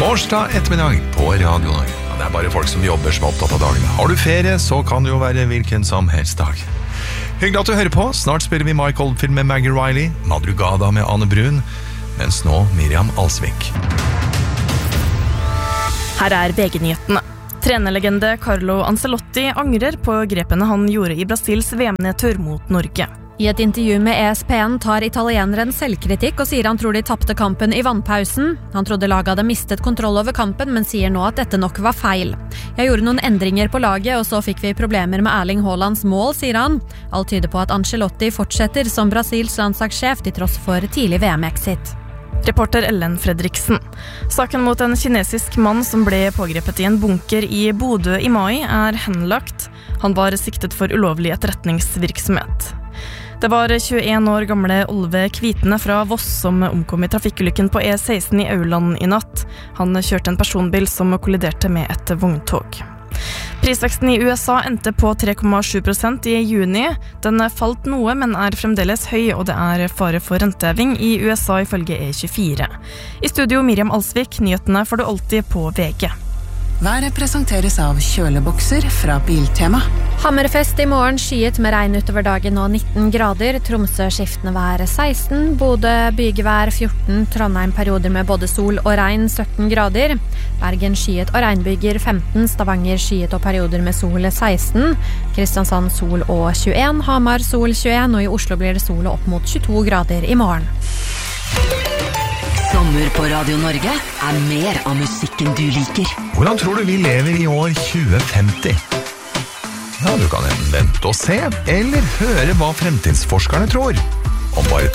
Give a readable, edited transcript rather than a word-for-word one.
Torsdag ettermiddag på Radio Norge. Det bare folk som jobber som er opptatt av dagene. Har du ferie, så kan det jo være hvilken som helst dag. Hyggelig at du hører på. Snart spiller vi Mike Oldfield med Maggie Riley, Madrugada med Anne Brun, mens nå Miriam Alsvik. Her VG-nyhetene. Trenerlegende Carlo Ancelotti angrer på grepene han gjorde i Brasils VM-nedtur mot Norge. I et intervju med ESPN tar italieneren selvkritikk og sier han tror de tappte kampen i vannpausen. Han trodde laget hadde mistet kontroll over kampen, men sier nå at dette nok var feil. Jeg gjorde noen endringer på laget, og så fikk vi problemer med Erling Haalands mål, sier han. Alt tyder på at Ancelotti fortsetter som Brasils landslagssjef til tross for tidlig VM-exit. Reporter Ellen Fredriksen. Saken mot en kinesisk mann som ble pågrepet i en bunker i Bodø i mai henlagt. Han var siktet for ulovlig etterretningsvirksomhet. Det var 21 år gamle Olve Kvitne fra Voss som omkom i trafikkulykken på E16 i Auland i natt. Han kjørte en personbil som kolliderte med et vogntog. Prisveksten i USA endte på 3,7% i juni. Den falt noe, men fremdeles høy, og det fare for renteheving i USA ifølge E24. I studio Miriam Alsvik, nyhetene får du alltid på VG. Været presenteres av kjølebokser fra Biltema. Hammerfest i morgen, skyet med regn utover dagen og 19 grader. Tromsø skiftende vær 16, Bodø bygevær 14, Trondheim perioder med både sol og regn 17 grader. Bergen skyet og regnbyger 15, Stavanger skyet og perioder med sol 16, Kristiansand sol og 21, Hamar sol 21, og i Oslo blir det sol opp mot 22 grader i morgen. Sommer på Radio Norge mer av musikken du liker. Hvordan tror du vi lever i år 2050? Ja, du kan enten vente og se, eller høre hva fremtidsforskerne tror. Om bare